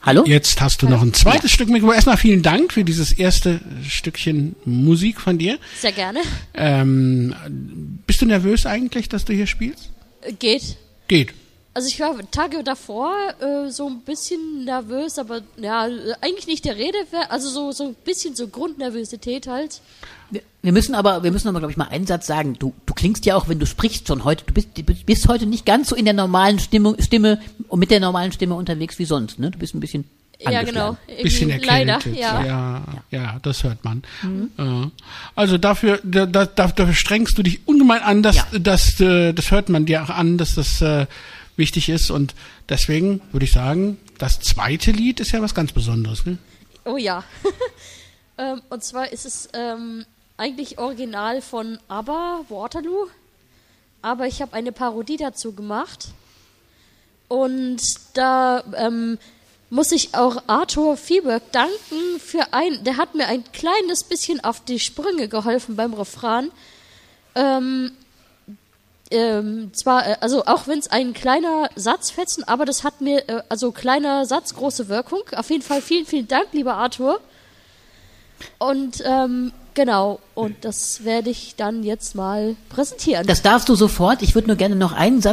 Hallo? Jetzt hast du noch ein zweites Stück mitgebracht. Erstmal vielen Dank für dieses erste Stückchen Musik von dir. Sehr gerne. Bist du nervös eigentlich, dass du hier spielst? Geht. Geht. Also ich war Tage davor so ein bisschen nervös, aber ja, eigentlich nicht der Rede, also so ein bisschen so Grundnervosität halt. Wir müssen aber, glaube ich, mal einen Satz sagen. Du klingst ja auch, wenn du sprichst schon heute, du bist heute nicht ganz so in der normalen Stimme und mit der normalen Stimme unterwegs wie sonst, ne? Du bist ein bisschen angeschlagen. Ja, genau. Bisschen erkältet. Leider, ja, das hört man. Also dafür strengst du dich ungemein an, das hört man dir auch an, dass das wichtig ist, und deswegen würde ich sagen, das zweite Lied ist ja was ganz Besonderes, ne? Oh ja. Und zwar ist es eigentlich original von ABBA, Waterloo, aber ich habe eine Parodie dazu gemacht, und da muss ich auch Arthur Fieberg danken der hat mir ein kleines bisschen auf die Sprünge geholfen beim Refrain. Also auch wenn es ein kleiner Satzfetzen, aber das hat mir, also kleiner Satz, große Wirkung. Auf jeden Fall vielen, vielen Dank, lieber Arthur. Und genau, und das werde ich dann jetzt mal präsentieren. Das darfst du sofort. Ich würde nur gerne noch einen Satz